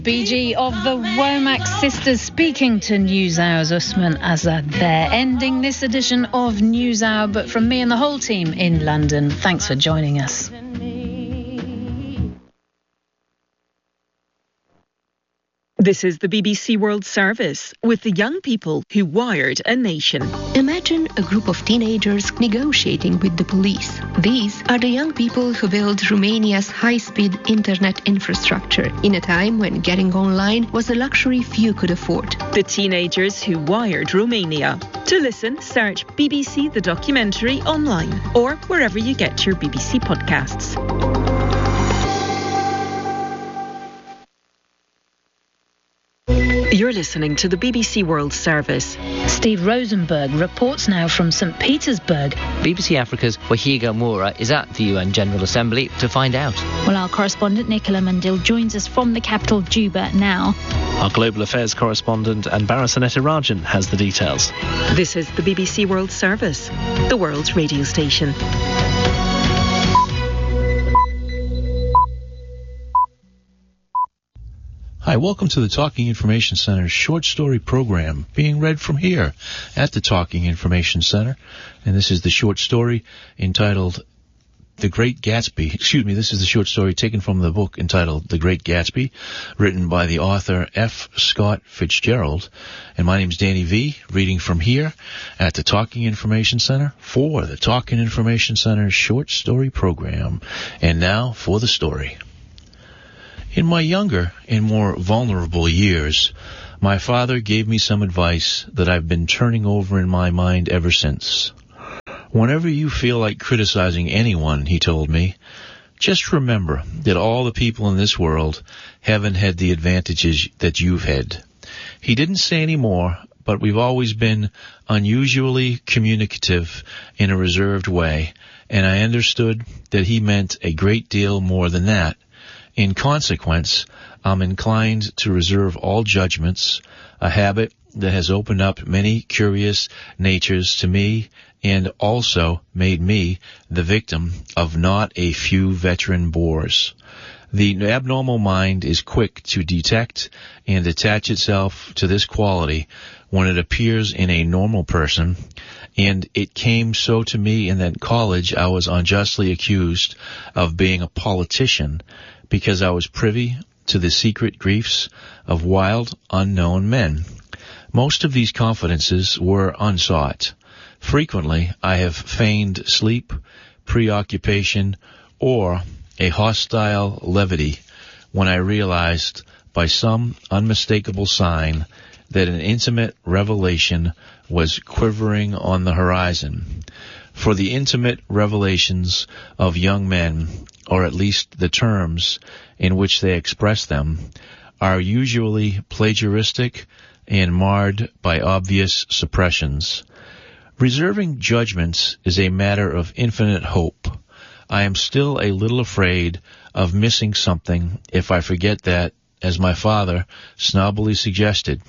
BG of the Womack Sisters speaking to NewsHour's Usman Azad there, ending this edition of NewsHour, but from me and the whole team in London, thanks for joining us. This is the BBC World Service with the young people who wired a nation. Imagine a group of teenagers negotiating with the police. These are the young people who built Romania's high-speed internet infrastructure in a time when getting online was a luxury few could afford. The teenagers who wired Romania. To listen, search BBC The Documentary online or wherever you get your BBC podcasts. You're listening to the BBC World Service. Steve Rosenberg reports now from St. Petersburg. BBC Africa's Wahiga Moura is at the UN General Assembly to find out. Well, our correspondent Nicola Mandil joins us from the capital, Juba, now. Our Global Affairs correspondent Anbara Sanetirajan has the details. This is the BBC World Service, the world's radio station. Hi, welcome to the Talking Information Center's short story program being read from here at the Talking Information Center. And this is the short story entitled The Great Gatsby. This is the short story taken from the book entitled The Great Gatsby, written by the author F. Scott Fitzgerald. And my name's Danny V, reading from here at the Talking Information Center for the Talking Information Center's short story program. And now for the story. In my younger and more vulnerable years, my father gave me some advice that I've been turning over in my mind ever since. Whenever you feel like criticizing anyone, he told me, just remember that all the people in this world haven't had the advantages that you've had. He didn't say any more, but we've always been unusually communicative in a reserved way, and I understood that he meant a great deal more than that. In consequence, I'm inclined to reserve all judgments, a habit that has opened up many curious natures to me and also made me the victim of not a few veteran bores. The abnormal mind is quick to detect and attach itself to this quality when it appears in a normal person, and it came so to me in that college I was unjustly accused of being a politician because I was privy to the secret griefs of wild, unknown men. Most of these confidences were unsought. Frequently, I have feigned sleep, preoccupation, or a hostile levity when I realized by some unmistakable sign that an intimate revelation was quivering on the horizon. For the intimate revelations of young men, or at least the terms in which they express them, are usually plagiaristic and marred by obvious suppressions. Reserving judgments is a matter of infinite hope. I am still a little afraid of missing something if I forget that, as my father snobbily suggested,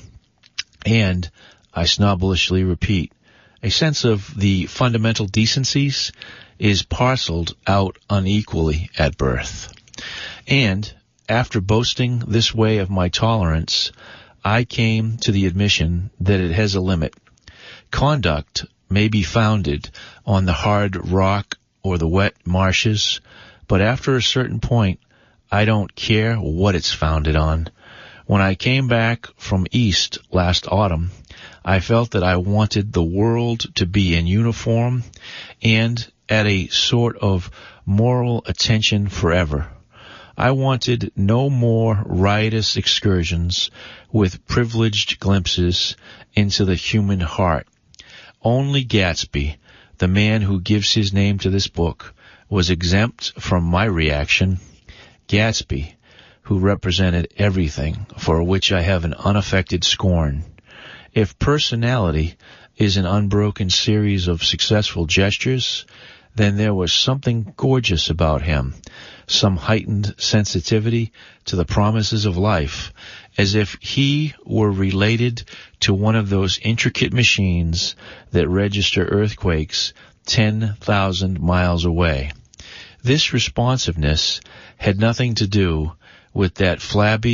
and I snobbishly repeat, a sense of the fundamental decencies is parceled out unequally at birth. And after boasting this way of my tolerance, I came to the admission that it has a limit. Conduct may be founded on the hard rock or the wet marshes, but after a certain point, I don't care what it's founded on. When I came back from East last autumn, I felt that I wanted the world to be in uniform and at a sort of moral attention forever. I wanted no more riotous excursions with privileged glimpses into the human heart. Only Gatsby, the man who gives his name to this book, was exempt from my reaction. Gatsby, who represented everything for which I have an unaffected scorn. If personality is an unbroken series of successful gestures, then there was something gorgeous about him, some heightened sensitivity to the promises of life, as if he were related to one of those intricate machines that register earthquakes 10,000 miles away. This responsiveness had nothing to do with that flabby,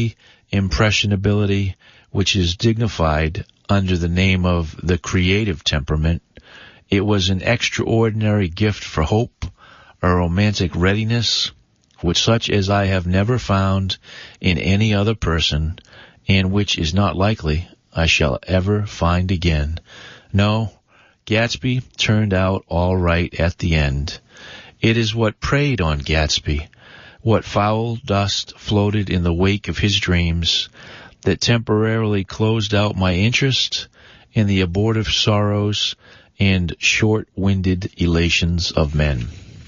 impressionability, which is dignified under the name of the creative temperament. It was an extraordinary gift for hope, a romantic readiness, which such as I have never found in any other person, and which is not likely I shall ever find again. No, Gatsby turned out all right at the end. It is what preyed on Gatsby, what foul dust floated in the wake of his dreams, that temporarily closed out my interest in the abortive sorrows and short-winded elations of men.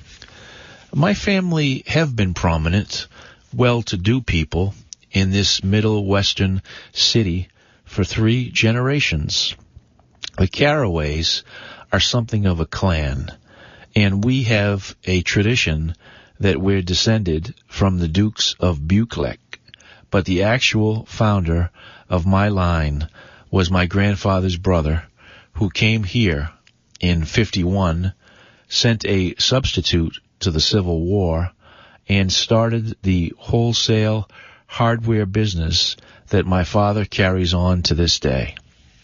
My family have been prominent, well-to-do people in this Middle Western city for 3 generations. The Carraways are something of a clan, and we have a tradition that we're descended from the Dukes of Buccleuch, but the actual founder of my line was my grandfather's brother, who came here in 51, sent a substitute to the Civil War, and started the wholesale hardware business that my father carries on to this day.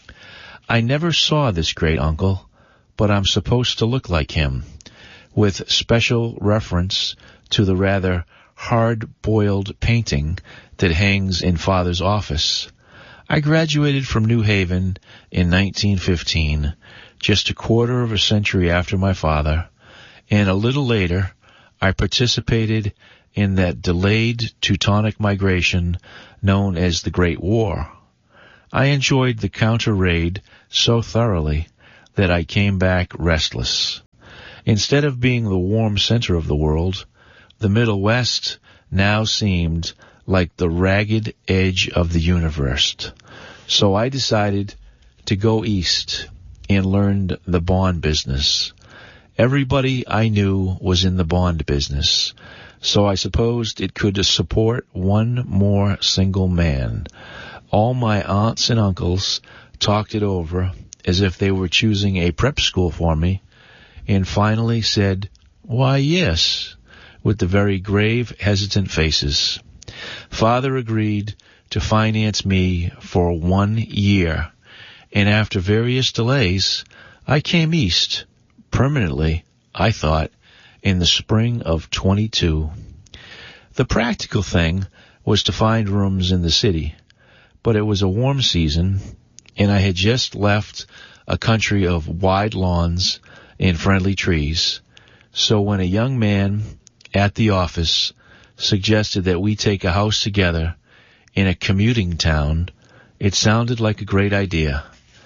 I never saw this great uncle, but I'm supposed to look like him, with special reference to the rather hard-boiled painting that hangs in Father's office. I graduated from New Haven in 1915, just a quarter of a century after my father, and a little later I participated in that delayed Teutonic migration known as the Great War. I enjoyed the counter-raid so thoroughly that I came back restless. Instead of being the warm center of the world, the Middle West now seemed like the ragged edge of the universe. So I decided to go east and learned the bond business. Everybody I knew was in the bond business, so I supposed it could support one more single man. All my aunts and uncles talked it over as if they were choosing a prep school for me, and finally said, "Why, yes," with the very grave, hesitant faces. Father agreed to finance me for 1 year, and after various delays, I came east, permanently, I thought, in the spring of 22. The practical thing was to find rooms in the city, but it was a warm season, and I had just left a country of wide lawns and friendly trees. So when a young man at the office suggested that we take a house together in a commuting town, it sounded like a great idea.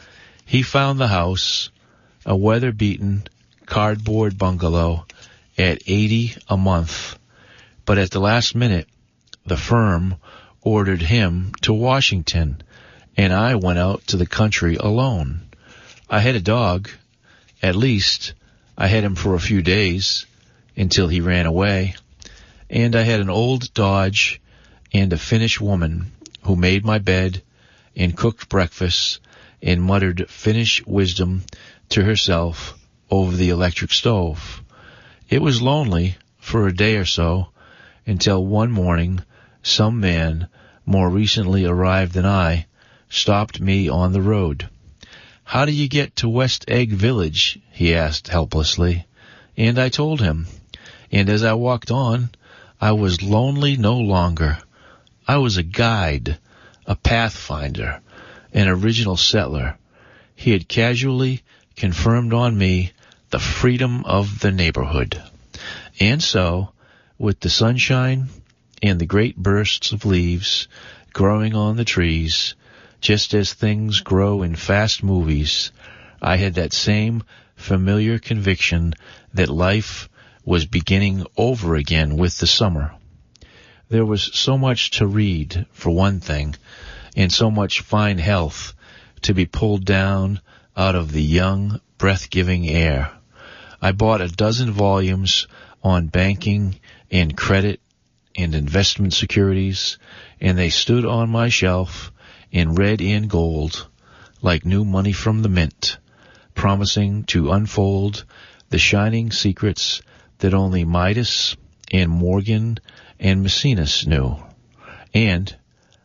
He found the house, a weather-beaten cardboard bungalow, at $80 a month. But at the last minute, the firm ordered him to Washington, and I went out to the country alone. I had a dog. At least, I had him for a few days, until he ran away. And I had an old Dodge and a Finnish woman who made my bed and cooked breakfast and muttered Finnish wisdom to herself over the electric stove. It was lonely for a day or so, until one morning some man, more recently arrived than I, stopped me on the road. "How do you get to West Egg Village?" he asked helplessly. And I told him. And as I walked on, I was lonely no longer. I was a guide, a pathfinder, an original settler. He had casually confirmed on me the freedom of the neighborhood. And so, with the sunshine and the great bursts of leaves growing on the trees, just as things grow in fast movies, I had that same familiar conviction that life was beginning over again with the summer. There was so much to read, for one thing, and so much fine health to be pulled down out of the young, breath-giving air. I bought a dozen volumes on banking and credit and investment securities, and they stood on my shelf in red and gold, like new money from the mint, promising to unfold the shining secrets that only Midas and Morgan and Maecenas knew. And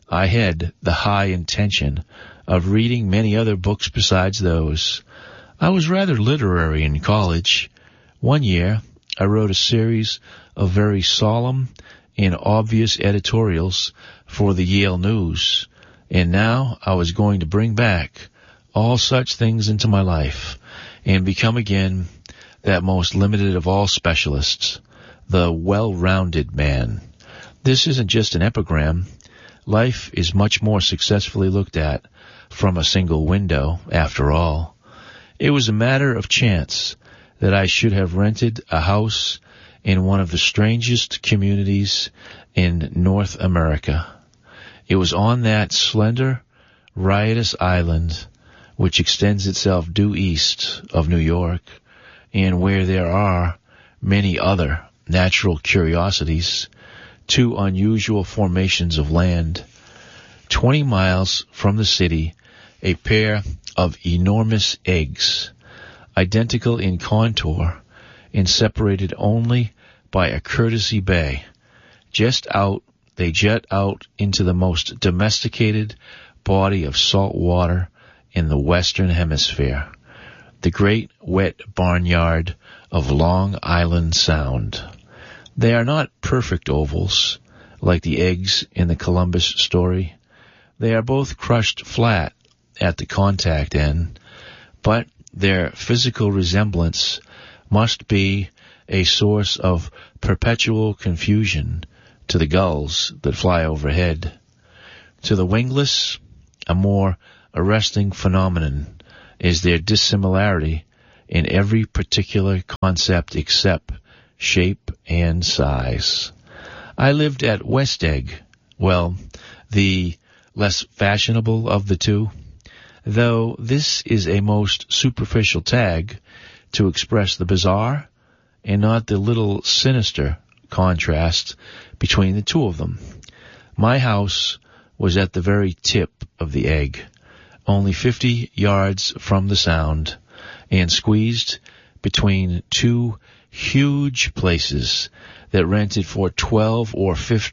I had the high intention of reading many other books besides those. I was rather literary in college. One year, I wrote a series of very solemn and obvious editorials for the Yale News, and now I was going to bring back all such things into my life and become again that most limited of all specialists, the well-rounded man. This isn't just an epigram. Life is much more successfully looked at from a single window, after all. It was a matter of chance that I should have rented a house in one of the strangest communities in North America. It was on that slender, riotous island which extends itself due east of New York, and where there are many other natural curiosities, two unusual formations of land. 20 miles from the city, a pair of enormous eggs, identical in contour and separated only by a courtesy bay. They jet out into the most domesticated body of salt water in the Western Hemisphere, the great wet barnyard of Long Island Sound. They are not perfect ovals, like the eggs in the Columbus story. They are both crushed flat at the contact end, but their physical resemblance must be a source of perpetual confusion to the gulls that fly overhead. To the wingless, a more arresting phenomenon is their dissimilarity in every particular concept except shape and size. I lived at West Egg, the less fashionable of the two, though this is a most superficial tag to express the bizarre and not the little sinister contrast between the two of them. My house was at the very tip of the egg, only 50 yards from the Sound, and squeezed between two huge places that rented for $12,000 or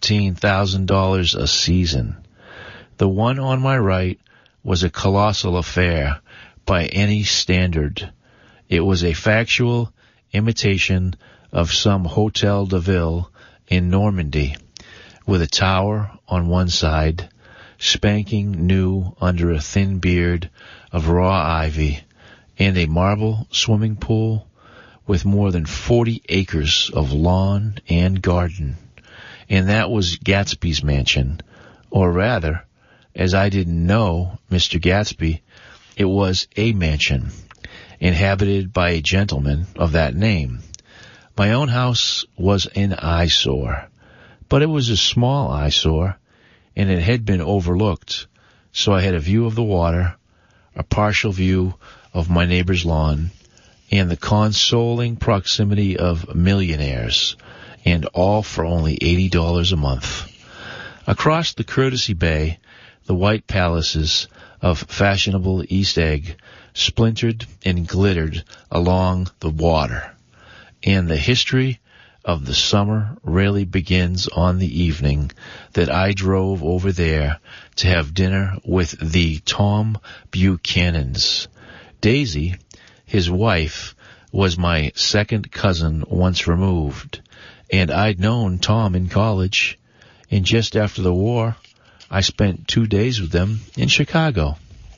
$15,000 a season. The one on my right was a colossal affair by any standard. It was a factual imitation of some Hotel de Ville in Normandy, with a tower on one side, spanking new under a thin beard of raw ivy, and a marble swimming pool with more than 40 acres of lawn and garden. And that was Gatsby's mansion, or rather, as I didn't know Mr. Gatsby, it was a mansion, inhabited by a gentleman of that name. My own house was an eyesore, but it was a small eyesore, and it had been overlooked, so I had a view of the water, a partial view of my neighbor's lawn, and the consoling proximity of millionaires, and all for only $80 a month. Across the Courtesy Bay, the white palaces of fashionable East Egg splintered and glittered along the water, and the history of the summer really begins on the evening that I drove over there to have dinner with the Tom Buchanans. Daisy, his wife, was my second cousin once removed, and I'd known Tom in college, and just after the war, I spent 2 days with them in Chicago.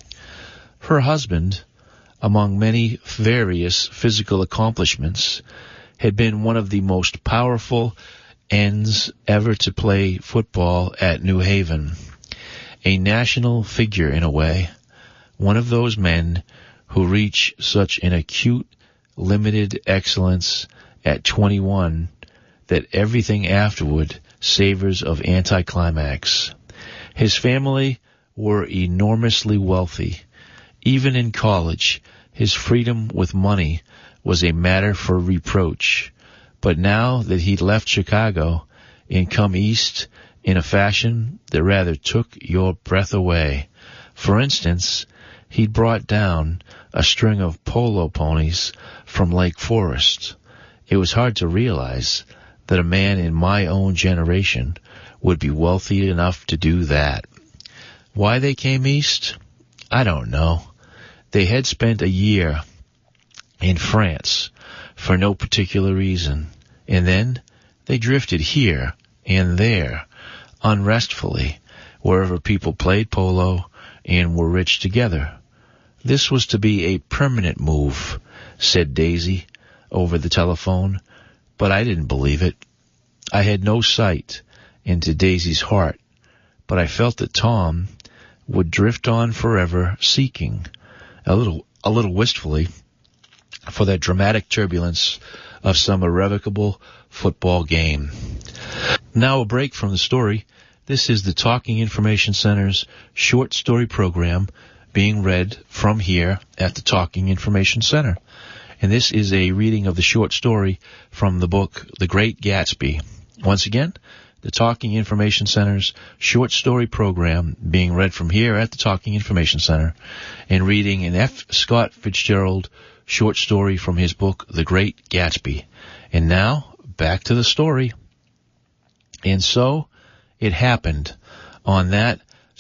Her husband, among many various physical accomplishments, had been one of the most powerful ends ever to play football at New Haven, a national figure in a way, one of those men who reach such an acute, limited excellence at 21 that everything afterward savors of anticlimax. His family were enormously wealthy. Even in college, his freedom with money was a matter for reproach. But now that he'd left Chicago and come east in a fashion that rather took your breath away. For instance, he'd brought down a string of polo ponies from Lake Forest. It was hard to realize that a man in my own generation would be wealthy enough to do that. Why they came east? I don't know. They had spent a year in France for no particular reason, and then they drifted here and there, unrestfully, wherever people played polo and were rich together. This was to be a permanent move, said Daisy over the telephone, but I didn't believe it. I had no sight into Daisy's heart, but I felt that Tom would drift on forever, seeking, a little wistfully, for that dramatic turbulence of some irrevocable football game. Now a break from the story. This is the Talking Information Center's short story program being read from here at the Talking Information Center. And this is a reading of the short story from the book The Great Gatsby. Once again, the Talking Information Center's short story program being read from here at the Talking Information Center, and reading an F. Scott Fitzgerald short story from his book The Great Gatsby. And now, back to the story. And so it happened on that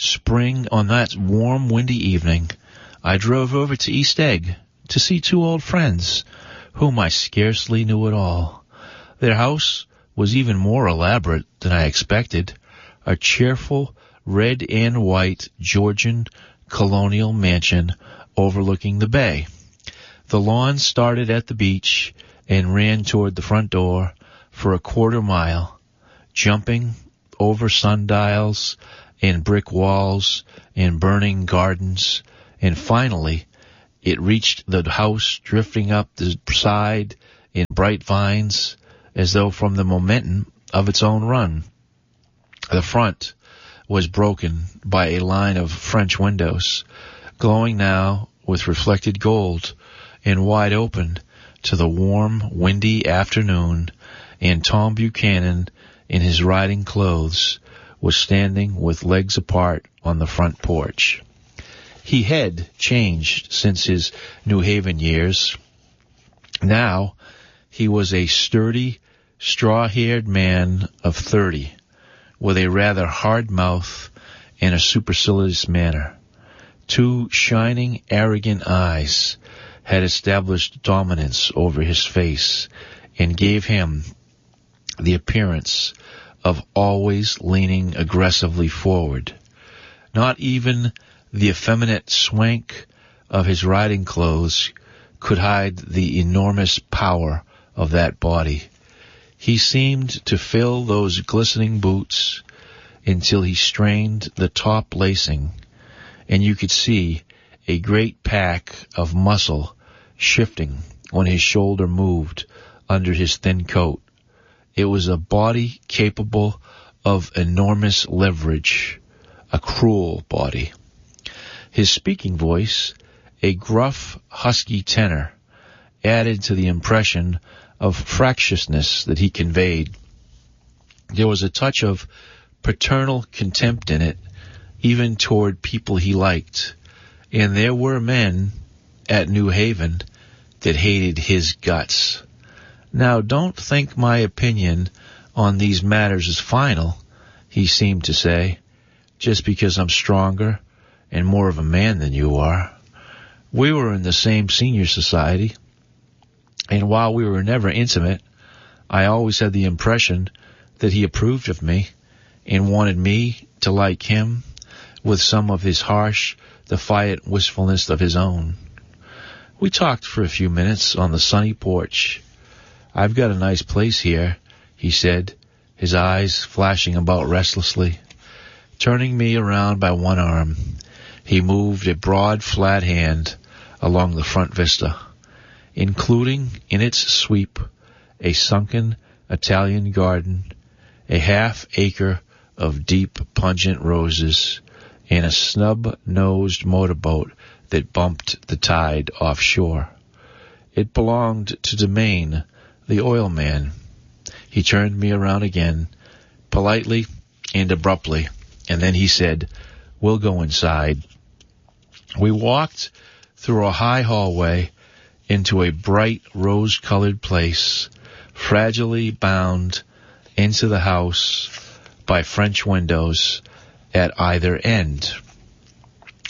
warm, windy evening, I drove over to East Egg to see two old friends whom I scarcely knew at all. Their house was even more elaborate than I expected, a cheerful red and white Georgian colonial mansion overlooking the bay. The lawn started at the beach and ran toward the front door for a quarter mile, jumping over sundials and brick walls and burning gardens, and finally it reached the house drifting up the side in bright vines as though from the momentum of its own run. The front was broken by a line of French windows, glowing now with reflected gold and wide open to the warm, windy afternoon, and Tom Buchanan, in his riding clothes, was standing with legs apart on the front porch. He had changed since his New Haven years. Now he was a sturdy, straw-haired man of 30, with a rather hard mouth and a supercilious manner. Two shining, arrogant eyes had established dominance over his face and gave him the appearance of always leaning aggressively forward. Not even the effeminate swank of his riding clothes could hide the enormous power of that body. He seemed to fill those glistening boots until he strained the top lacing, and you could see a great pack of muscle shifting when his shoulder moved under his thin coat. It was a body capable of enormous leverage, a cruel body. His speaking voice, a gruff, husky tenor, added to the impression of fractiousness that he conveyed. There was a touch of paternal contempt in it, even toward people he liked, and there were men at New Haven that hated his guts. Now, don't think my opinion on these matters is final, he seemed to say, just because I'm stronger and more of a man than you are. We were in the same senior society, and while we were never intimate, I always had the impression that he approved of me and wanted me to like him with some of his harsh, defiant wistfulness of his own. We talked for a few minutes on the sunny porch. I've got a nice place here, he said, his eyes flashing about restlessly. Turning me around by one arm, he moved a broad, flat hand along the front vista, including in its sweep a sunken Italian garden, a half-acre of deep, pungent roses, and a snub-nosed motorboat that bumped the tide offshore. It belonged to Domain, the oil man. He turned me around again, politely and abruptly, and then he said, "We'll go inside." We walked through a high hallway into a bright rose-colored place, fragilely bound into the house by French windows at either end.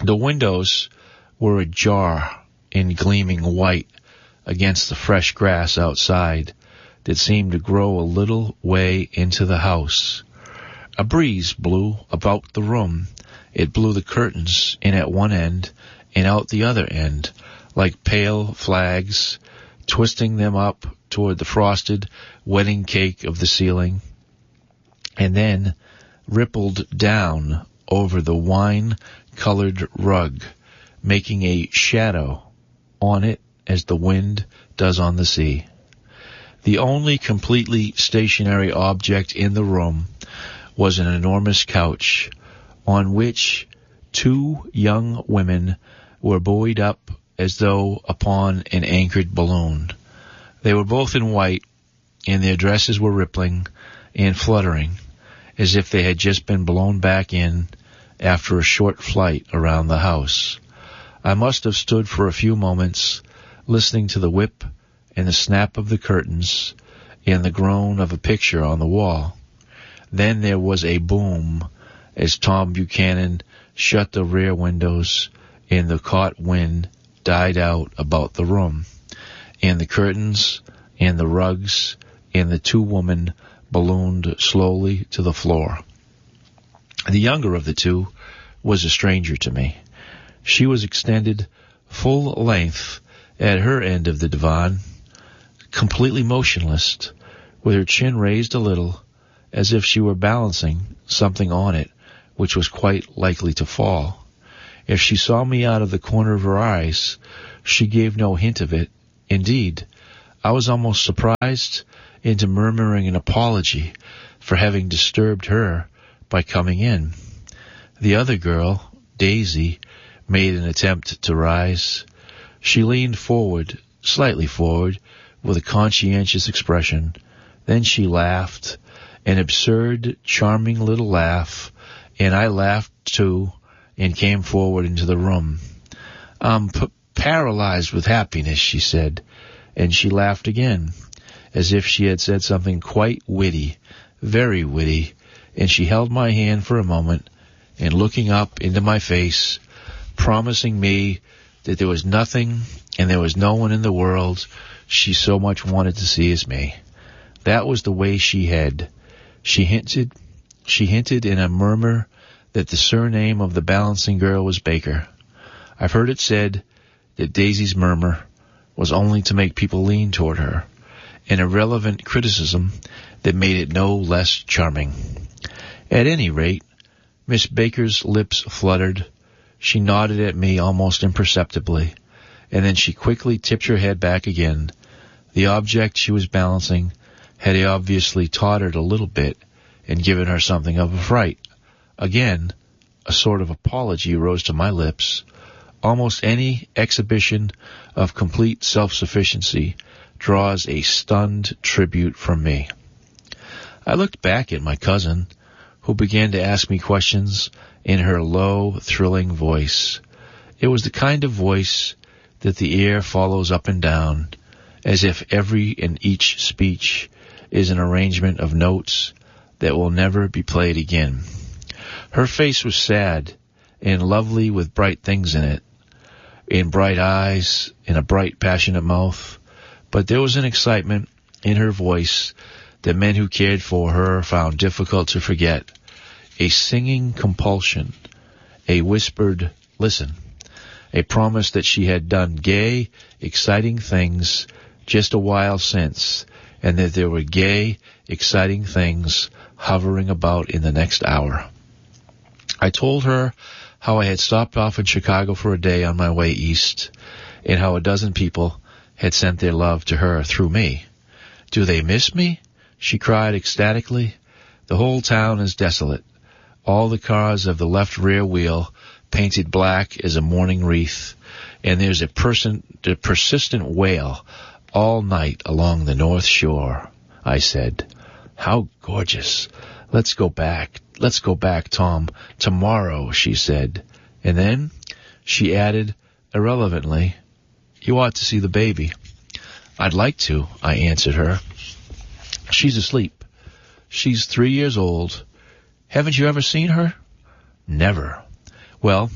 The windows were ajar in gleaming white against the fresh grass outside that seemed to grow a little way into the house. A breeze blew about the room. It blew the curtains in at one end and out the other end, like pale flags, twisting them up toward the frosted wedding cake of the ceiling, and then rippled down over the wine-colored rug, making a shadow on it as the wind does on the sea. The only completely stationary object in the room was an enormous couch on which two young women were buoyed up as though upon an anchored balloon. They were both in white, and their dresses were rippling and fluttering, as if they had just been blown back in after a short flight around the house. I must have stood for a few moments, listening to the whip and the snap of the curtains and the groan of a picture on the wall. Then there was a boom as Tom Buchanan shut the rear windows and the caught wind died out about the room, and the curtains and the rugs and the two women ballooned slowly to the floor. The younger of the two was a stranger to me. She was extended full length at her end of the divan, completely motionless, with her chin raised a little, as if she were balancing something on it which was quite likely to fall. If she saw me out of the corner of her eyes, she gave no hint of it. Indeed, I was almost surprised into murmuring an apology for having disturbed her by coming in. The other girl, Daisy, made an attempt to rise. She leaned forward, slightly forward, with a conscientious expression. Then she laughed, an absurd, charming little laugh, and I laughed too, and came forward into the room. "I'm paralyzed with happiness," she said, and she laughed again, as if she had said something quite witty, very witty, and she held my hand for a moment, and looking up into my face, promising me that there was nothing and there was no one in the world she so much wanted to see as me. That was the way she had. She hinted in a murmur that the surname of the balancing girl was Baker. I've heard it said that Daisy's murmur was only to make people lean toward her, an irrelevant criticism that made it no less charming. At any rate, Miss Baker's lips fluttered. She nodded at me almost imperceptibly, and then she quickly tipped her head back again. The object she was balancing had obviously tottered a little bit and given her something of a fright. Again, a sort of apology rose to my lips. Almost any exhibition of complete self-sufficiency draws a stunned tribute from me. I looked back at my cousin, who began to ask me questions in her low, thrilling voice. It was the kind of voice that the ear follows up and down, as if every and each speech is an arrangement of notes that will never be played again. Her face was sad and lovely with bright things in it, in bright eyes, in a bright, passionate mouth, but there was an excitement in her voice that men who cared for her found difficult to forget, a singing compulsion, a whispered listen, a promise that she had done gay, exciting things just a while since, and that there were gay, exciting things hovering about in the next hour. I told her how I had stopped off in Chicago for a day on my way east, and how a dozen people had sent their love to her through me. "Do they miss me?" she cried ecstatically. "The whole town is desolate. All the cars have the left rear wheel painted black as a mourning wreath, and there's a persistent wail all night along the North Shore." I said, "How gorgeous. Let's go back, Tom. Tomorrow," she said. And then she added irrelevantly, "You ought to see the baby." "I'd like to," I answered her. "She's asleep. She's 3 years old. Haven't you ever seen her?" "Never." "Well,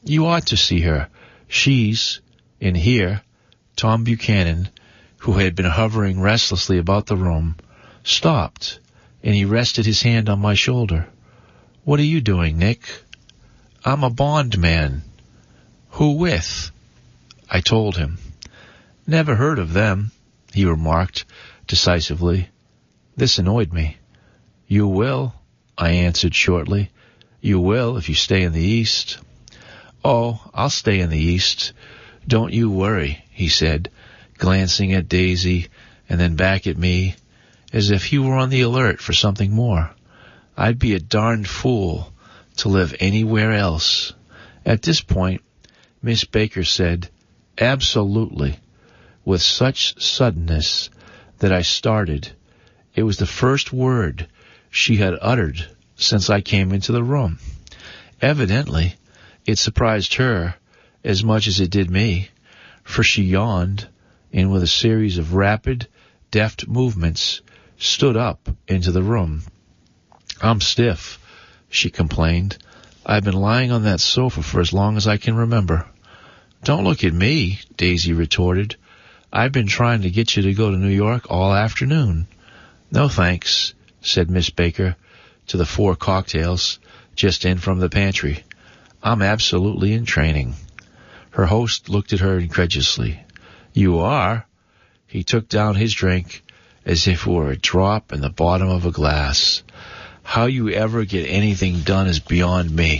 You ought to see her. She's in here." Tom Buchanan, who had been hovering restlessly about the room, stopped, and he rested his hand on my shoulder. "What are you doing, Nick?" "I'm a bondman." "Who with?" I told him. "Never heard of them," he remarked decisively. This annoyed me. "You will," I answered shortly. "You will if you stay in the East." "Oh, I'll stay in the East. Don't you worry," he said, glancing at Daisy and then back at me, as if he were on the alert for something more. "I'd be a darned fool to live anywhere else." At this point, Miss Baker said, "Absolutely," with such suddenness that I started. It was the first word she had uttered since I came into the room. Evidently, it surprised her as much as it did me, for she yawned, and with a series of rapid, deft movements, stood up into the room. "I'm stiff," she complained. "I've been lying on that sofa for as long as I can remember." "Don't look at me," Daisy retorted. "I've been trying to get you to go to New York all afternoon." "No thanks," said Miss Baker to the 4 cocktails just in from the pantry. "I'm absolutely in training." Her host looked at her incredulously. "You are?" He took down his drink as if it were a drop in the bottom of a glass. "How you ever get anything done is beyond me."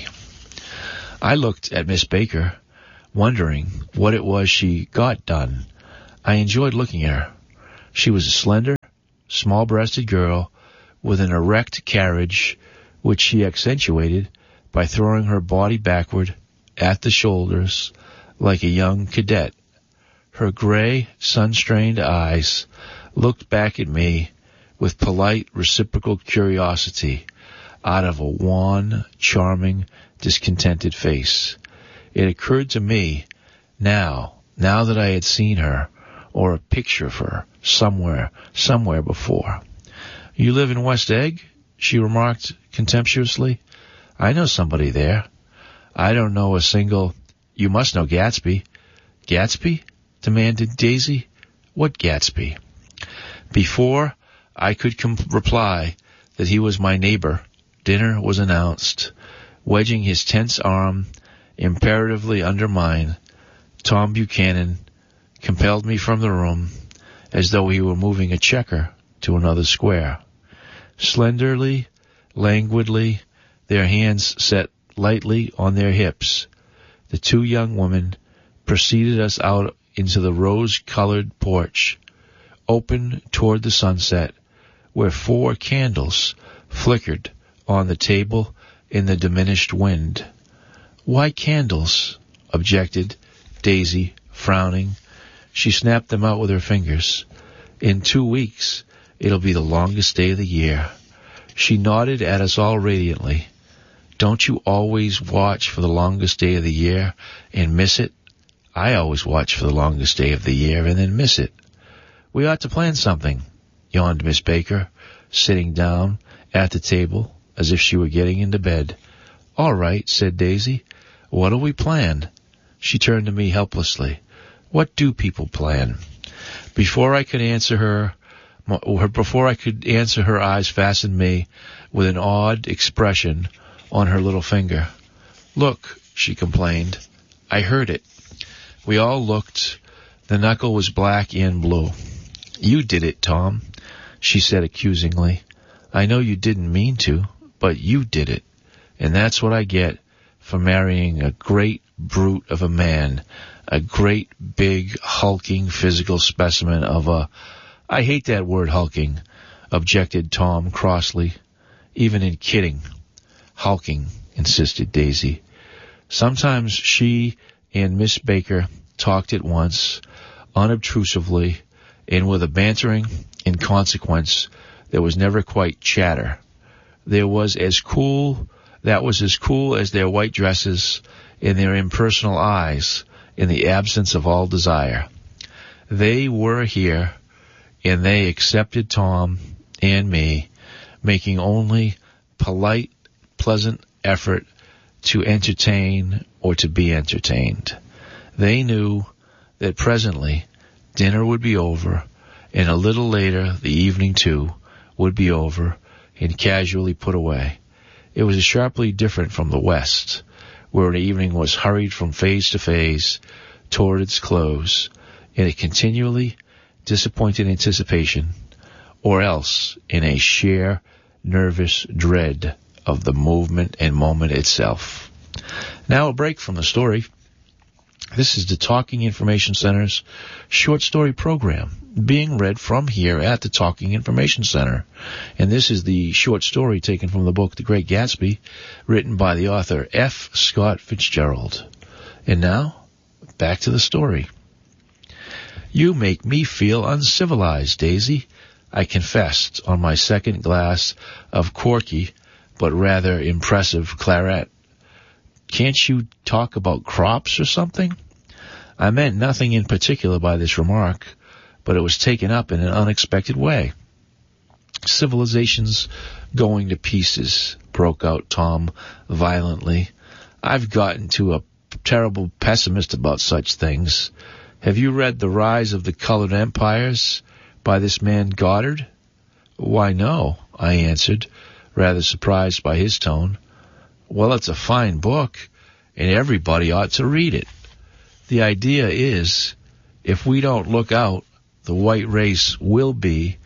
I looked at Miss Baker, wondering what it was she got done. I enjoyed looking at her. She was a slender, small-breasted girl with an erect carriage, which she accentuated by throwing her body backward at the shoulders like a young cadet. Her gray, sun-strained eyes looked back at me with polite, reciprocal curiosity out of a wan, charming, discontented face. It occurred to me now that I had seen her, or a picture of her, somewhere before. "You live in West Egg?" she remarked contemptuously. "I know somebody there." "I don't know a single—" "You must know Gatsby." "Gatsby?" demanded Daisy. "What Gatsby?" Before I could reply that he was my neighbor, dinner was announced. Wedging his tense arm imperatively under mine, Tom Buchanan compelled me from the room as though he were moving a checker to another square. Slenderly, languidly, their hands set lightly on their hips, the 2 young women preceded us out into the rose-colored porch, open toward the sunset, where 4 candles flickered on the table in the diminished wind. "Why candles?" objected Daisy, frowning. She snapped them out with her fingers. "In 2 weeks, it'll be the longest day of the year." She nodded at us all radiantly. "Don't you always watch for the longest day of the year and miss it?" "I always watch for the longest day of the year and then miss it." "We ought to plan something," yawned Miss Baker, sitting down at the table as if she were getting into bed. "All right," said Daisy. "What'll we plan?" She turned to me helplessly. "What do people plan?" Before I could answer her, eyes fastened me with an odd expression on her little finger. "Look," she complained. I heard it. We all looked. The knuckle was black and blue. "You did it, Tom," she said accusingly. "I know you didn't mean to, but you did it. And that's what I get for marrying a great brute of a man, a great, big, hulking physical specimen of a—" "I hate that word, hulking," objected Tom crossly. "Even in kidding." "Hulking," insisted Daisy. Sometimes she and Miss Baker talked at once, unobtrusively, and with a bantering inconsequence that was never quite chatter. That was as cool as their white dresses and their impersonal eyes in the absence of all desire. They were here, and they accepted Tom and me, making only polite, pleasant effort to entertain or to be entertained. They knew that presently dinner would be over, and a little later the evening too would be over and casually put away. It was sharply different from the West, where an evening was hurried from phase to phase toward its close in a continually disappointed anticipation, or else in a sheer nervous dread of the movement and moment itself. Now a break from the story. This is the Talking Information Center's short story program, being read from here at the Talking Information Center. And this is the short story taken from the book The Great Gatsby, written by the author F. Scott Fitzgerald. And now, back to the story. You make me feel uncivilized, Daisy, I confessed on my second glass of corky but rather impressive claret. Can't you talk about crops or something? I meant nothing in particular by this remark, but it was taken up in an unexpected way. Civilization's going to pieces, broke out Tom violently. I've gotten to a terrible pessimist about such things. Have you read The Rise of the Colored Empires by this man Goddard? Why, no, I answered, rather surprised by his tone. Well, it's a fine book, and everybody ought to read it. The idea is, if we don't look out, the white race will be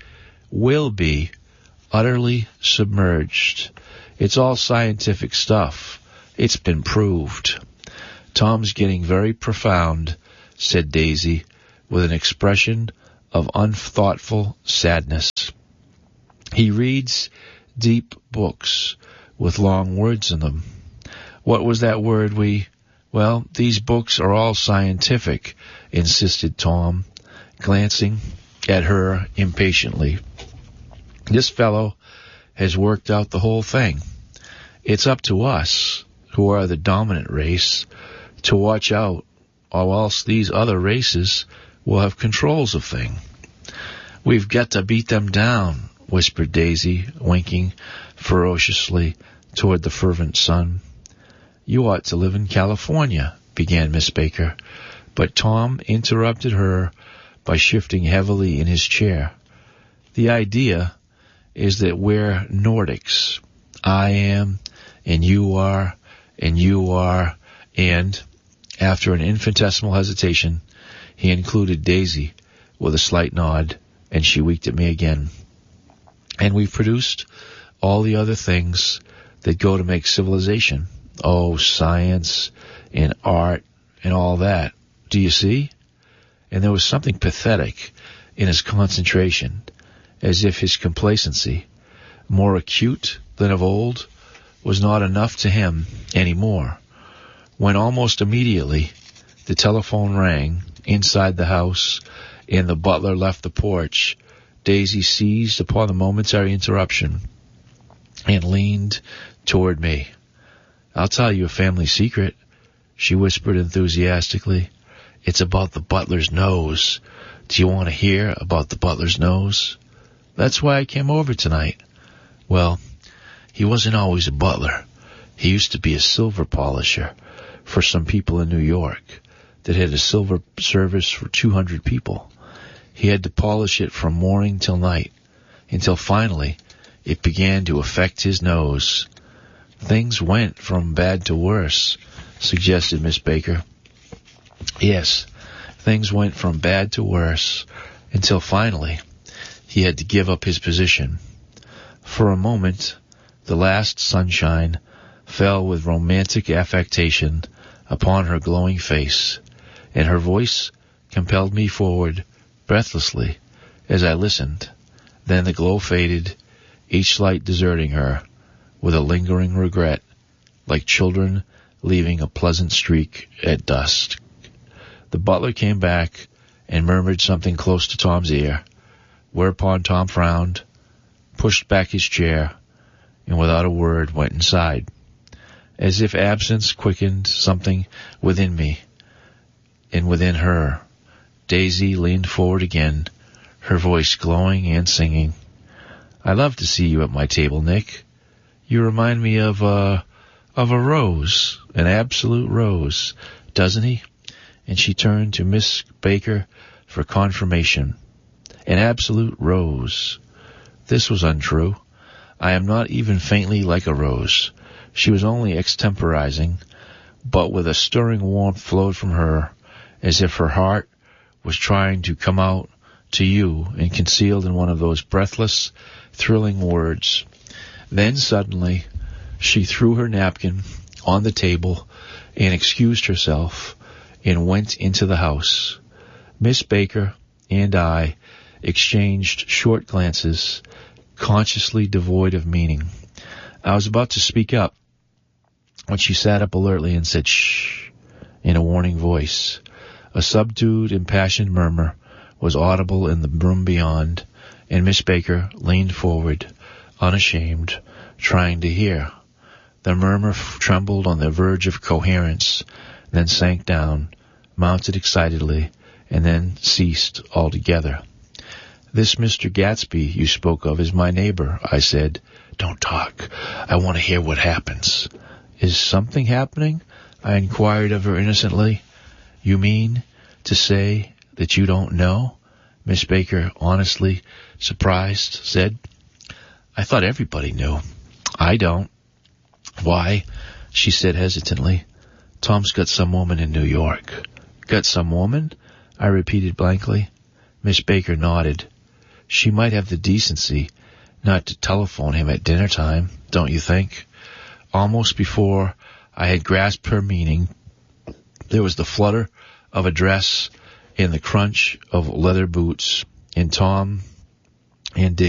utterly submerged. It's all scientific stuff. It's been proved. Tom's getting very profound, said Daisy, with an expression of unthoughtful sadness. He reads deep books with long words in them. What was that word Well, these books are all scientific, insisted Tom, glancing at her impatiently. This fellow has worked out the whole thing. It's up to us, who are the dominant race, to watch out, or else these other races will have controls of things. We've got to beat them down, whispered Daisy, winking ferociously toward the fervent sun. You ought to live in California, began Miss Baker, but Tom interrupted her by shifting heavily in his chair. The idea is that we're Nordics. I am, and you are, and, after an infinitesimal hesitation, he included Daisy with a slight nod, and she winked at me again. And we've produced all the other things that go to make civilization. Oh, science and art and all that. Do you see? And there was something pathetic in his concentration, as if his complacency, more acute than of old, was not enough to him any more. When almost immediately the telephone rang inside the house and the butler left the porch, Daisy seized upon the momentary interruption and leaned toward me. I'll tell you a family secret, she whispered enthusiastically. It's about the butler's nose. Do you want to hear about the butler's nose? That's why I came over tonight. Well, he wasn't always a butler. He used to be a silver polisher for some people in New York that had a silver service for 200 people. He had to polish it from morning till night, until finally it began to affect his nose. Things went from bad to worse, suggested Miss Baker. Yes, things went from bad to worse, until finally he had to give up his position. For a moment, the last sunshine fell with romantic affectation upon her glowing face, and her voice compelled me forward breathlessly as I listened. Then the glow faded, each light deserting her, with a lingering regret, like children leaving a pleasant streak at dusk. The butler came back and murmured something close to Tom's ear, whereupon Tom frowned, pushed back his chair, and without a word went inside. As if absence quickened something within me and within her, Daisy leaned forward again, her voice glowing and singing. I love to see you at my table, Nick. You remind me of of a rose, an absolute rose, doesn't he? And she turned to Miss Baker for confirmation. An absolute rose. This was untrue. I am not even faintly like a rose. She was only extemporizing, but with a stirring warmth flowed from her, as if her heart was trying to come out to you and concealed in one of those breathless, thrilling words. Then suddenly she threw her napkin on the table and excused herself and went into the house. Miss Baker and I exchanged short glances, consciously devoid of meaning. I was about to speak up when she sat up alertly and said, "Shh," in a warning voice. A subdued, impassioned murmur was audible in the room beyond, and Miss Baker leaned forward, unashamed, trying to hear. The murmur trembled on the verge of coherence, then sank down, mounted excitedly, and then ceased altogether. "This Mr. Gatsby you spoke of is my neighbor," I said. "Don't talk. I want to hear what happens." "Is something happening?" I inquired of her innocently. "You mean to say that you don't know?" Miss Baker, honestly surprised, said. "I thought everybody knew." "I don't." "Why?" she said hesitantly. "Tom's got some woman in New York." "Got some woman?" I repeated blankly. Miss Baker nodded. "She might have the decency not to telephone him at dinner time, don't you think?" Almost before I had grasped her meaning, there was the flutter of a dress and the crunch of leather boots, and Tom and Dave